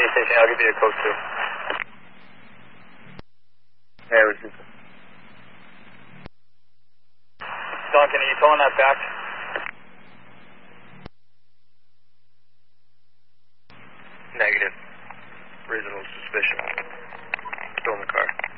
station, I'll give you a code 2. Yeah, it was Duncan, are you towing that back? negative. Reasonable suspicion. Still in the car.